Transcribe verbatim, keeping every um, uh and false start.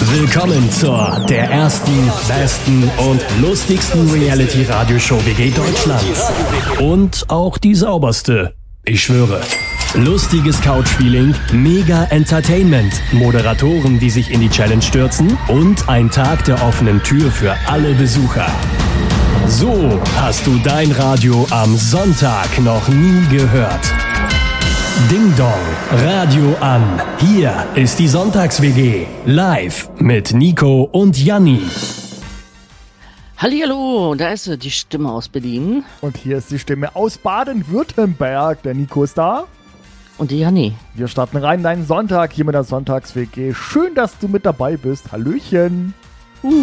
Willkommen zur der ersten, besten und lustigsten Reality-Radioshow W G Deutschlands. Und auch die sauberste. Ich schwöre. Lustiges Couch-Feeling, mega Entertainment, Moderatoren, die sich in die Challenge stürzen und ein Tag der offenen Tür für alle Besucher. So hast du dein Radio am Sonntag noch nie gehört. Ding Dong, Radio an. Hier ist die Sonntags-W G. Live mit Nico und Janni. Hallihallo, da ist die Stimme aus Berlin. Und hier ist die Stimme aus Baden-Württemberg. Der Nico ist da. Und die Janni. Wir starten rein in deinen Sonntag hier mit der Sonntags-W G. Schön, dass du mit dabei bist. Hallöchen.